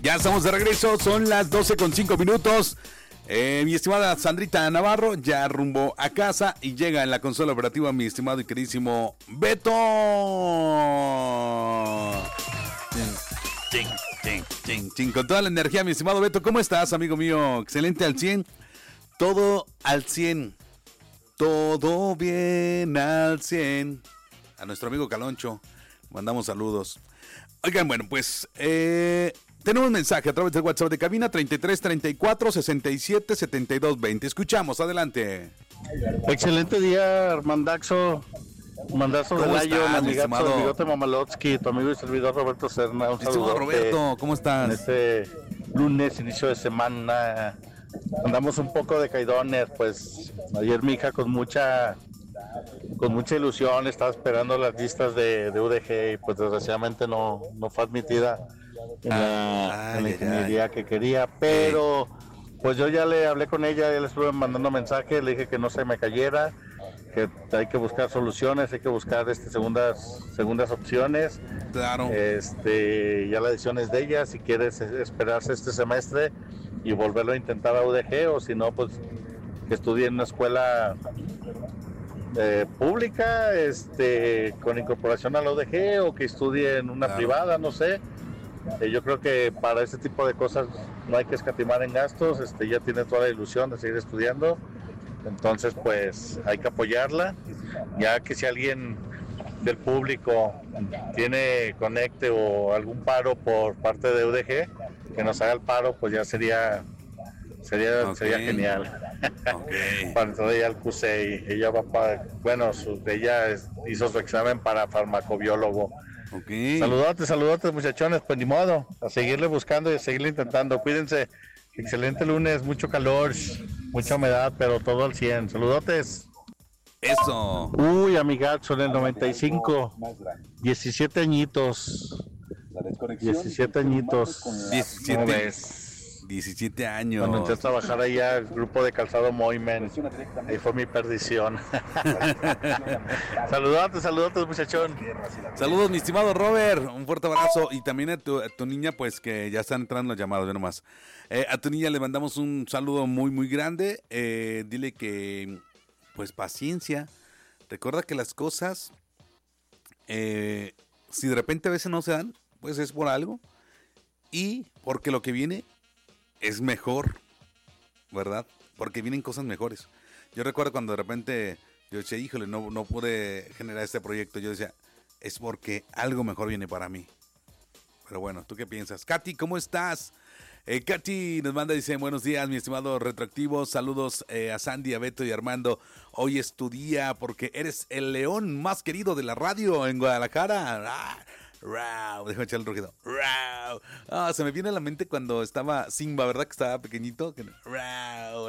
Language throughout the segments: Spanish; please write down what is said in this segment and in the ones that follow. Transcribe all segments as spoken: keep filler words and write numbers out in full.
Ya estamos de regreso, son las doce con cinco minutos. Eh, mi estimada Sandrita Navarro ya rumbo a casa y llega en la consola operativa mi estimado y queridísimo Beto. Ching, ching, ching, ching. Con toda la energía, mi estimado Beto, ¿cómo estás, amigo mío? Excelente al cien. Todo al cien. Todo bien al cien. A nuestro amigo Caloncho mandamos saludos. Oigan, bueno, pues eh, tenemos un mensaje a través del WhatsApp de cabina treinta y tres, treinta y cuatro, sesenta y siete, setenta y dos, veinte. Escuchamos, adelante. Excelente día, Armandaxo. Mandazo de Layo, mi amigazo, el bigote Mamalotsky, tu amigo y servidor Roberto Serna. Un saludo, Roberto, ¿cómo estás? En este lunes, inicio de semana, andamos un poco de caidones, pues ayer mi hija con mucha con mucha ilusión estaba esperando las listas de, de U D G y pues desgraciadamente no, no fue admitida en la, ah, en la ingeniería ay. que quería, pero pues yo ya le hablé con ella, ya le estuve mandando mensajes, le dije que no se me cayera, que hay que buscar soluciones, hay que buscar este segundas segundas opciones. Claro. Este, ya la decisión es de ella, si quieres esperarse este semestre y volverlo a intentar a U D G, o si no, pues que estudie en una escuela eh, pública, este, con incorporación a la U D G, o que estudie en una claro. privada, no sé. Eh, yo creo que para este tipo de cosas no hay que escatimar en gastos, este, ya tiene toda la ilusión de seguir estudiando. Entonces, pues, hay que apoyarla, ya que si alguien del público tiene conecte o algún paro por parte de U D G, que nos haga el paro, pues ya sería sería okay. sería genial. Okay. Para entrar ella al Q C I, ella va para, bueno, su, ella es, hizo su examen para farmacobiólogo. Okay. Saludotes, saludotes, muchachones, pues ni modo, a seguirle buscando y a seguirle intentando. Cuídense. Excelente lunes, mucho calor, mucha humedad, pero todo al cien. Saludotes. Eso. Uy, amigazo, en el noventa y cinco, diecisiete añitos. diecisiete añitos. ¿Cómo ves? diecisiete años. Cuando entré a trabajar allá, el grupo de calzado Moimen, ahí fue mi perdición. Saludotes, saludotes, muchachón. Saludos, mi estimado Robert, un fuerte abrazo. Y también a tu, a tu niña, pues que ya están entrando las llamadas, ve nomás. Eh, a tu niña le mandamos un saludo muy, muy grande. Eh, dile que, pues, paciencia. Recuerda que las cosas, eh, si de repente a veces no se dan, pues es por algo. Y porque lo que viene es mejor, ¿verdad? Porque vienen cosas mejores. Yo recuerdo cuando de repente yo decía, híjole, no, no pude generar este proyecto. Yo decía, es porque algo mejor viene para mí. Pero bueno, ¿tú qué piensas? Katy, ¿cómo estás? Eh, Katy nos manda, dice, buenos días, mi estimado Retroactivo. Saludos eh, a Sandy, a Beto y a Armando. Hoy es tu día porque eres el león más querido de la radio en Guadalajara. Ah, Rau, déjame echar el rugido. Rau. Ah, se me viene a la mente cuando estaba Simba, ¿verdad? Que estaba pequeñito. Rau.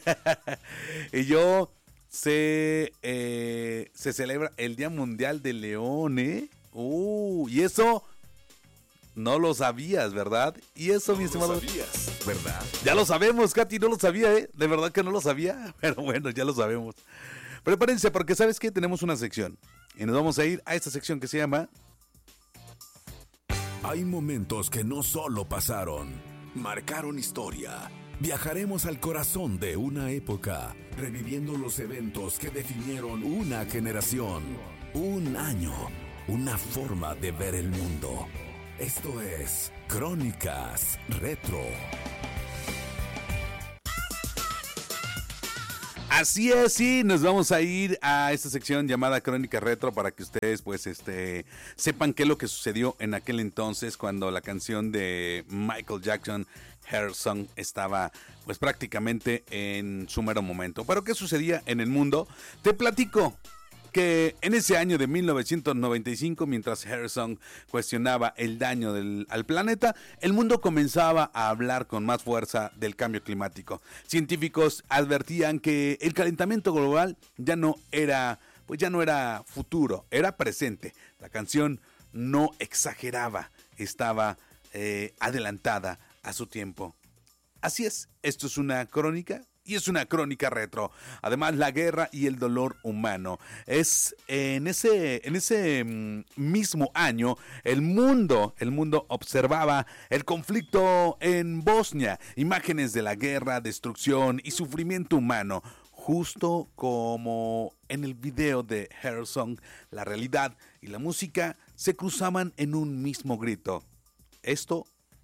Y yo se, eh, se celebra el Día Mundial del León, ¿eh? Uh, y eso no lo sabías, ¿verdad? Y eso, no mi estimado. No lo sabías, ¿verdad? Ya lo sabemos, Katy, no lo sabía, ¿eh? De verdad que no lo sabía. Pero bueno, ya lo sabemos. Prepárense porque, ¿sabes qué? Tenemos una sección. Y nos vamos a ir a esta sección que se llama... Hay momentos que no solo pasaron, marcaron historia. Viajaremos al corazón de una época, reviviendo los eventos que definieron una generación, un año, una forma de ver el mundo. Esto es Crónicas Retro. Así es, sí, nos vamos a ir a esta sección llamada Crónica Retro para que ustedes pues este sepan qué es lo que sucedió en aquel entonces cuando la canción de Michael Jackson, Her Song, estaba pues prácticamente en su mero momento. Pero ¿qué sucedía en el mundo? Te platico que en ese año de mil novecientos noventa y cinco, mientras Her Song cuestionaba el daño del, al planeta, el mundo comenzaba a hablar con más fuerza del cambio climático. Científicos advertían que el calentamiento global ya no era, pues ya no era futuro, era presente. La canción no exageraba, estaba eh, adelantada a su tiempo. Así es, esto es una crónica y es una crónica retro. Además, la guerra y el dolor humano. Es en ese, en ese mm, mismo año, el mundo, el mundo observaba el conflicto en Bosnia, imágenes de la guerra, destrucción y sufrimiento humano. Justo como en el video de Herzog, la realidad y la música se cruzaban en un mismo grito. Esto,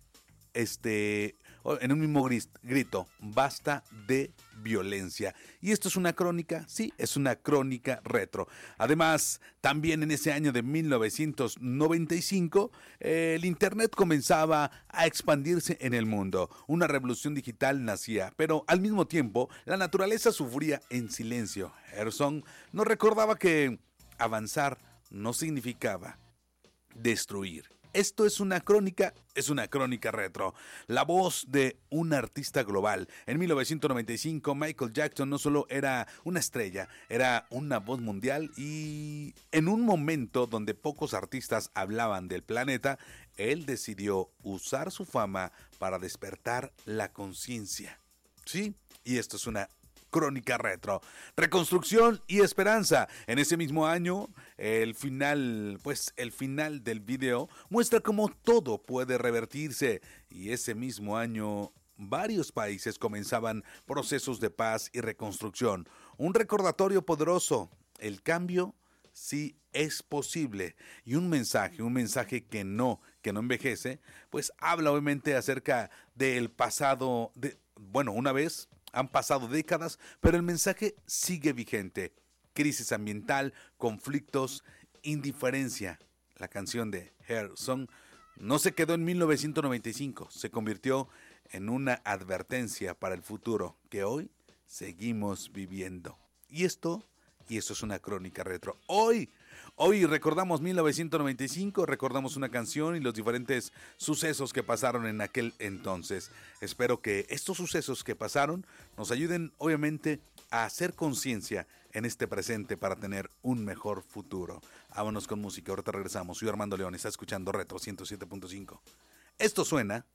este... en un mismo grito, basta de violencia. Y esto es una crónica, sí, es una crónica retro. Además, también en ese año de mil novecientos noventa y cinco, eh, el internet comenzaba a expandirse en el mundo. Una revolución digital nacía, pero al mismo tiempo, la naturaleza sufría en silencio. Herzog nos recordaba que avanzar no significaba destruir. Esto es una crónica, es una crónica retro. La voz de un artista global. En mil novecientos noventa y cinco, Michael Jackson no solo era una estrella, era una voz mundial y en un momento donde pocos artistas hablaban del planeta, él decidió usar su fama para despertar la conciencia. ¿Sí? Y esto es una crónica retro. Reconstrucción y esperanza. En ese mismo año, el final, pues el final del video muestra cómo todo puede revertirse. Y ese mismo año, varios países comenzaban procesos de paz y reconstrucción. Un recordatorio poderoso. El cambio sí es posible. Y un mensaje, un mensaje que no, que no envejece, pues habla obviamente acerca del pasado, de, bueno, una vez han pasado décadas, pero el mensaje sigue vigente. Crisis ambiental, conflictos, indiferencia. La canción de Herzog no se quedó en mil novecientos noventa y cinco, se convirtió en una advertencia para el futuro que hoy seguimos viviendo. Y esto, y esto es una crónica retro. Hoy, hoy recordamos mil novecientos noventa y cinco, recordamos una canción y los diferentes sucesos que pasaron en aquel entonces. Espero que estos sucesos que pasaron nos ayuden obviamente a hacer conciencia en este presente para tener un mejor futuro. Vámonos con música, ahorita regresamos. Soy Armando León, está escuchando Retro ciento siete punto cinco. Esto suena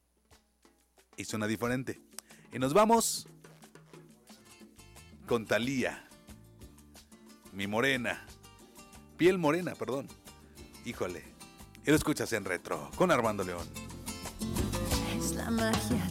y suena diferente. Y nos vamos con Thalía, mi morena, piel morena, perdón. Híjole, y lo escuchas en Retro con Armando León. Es la magia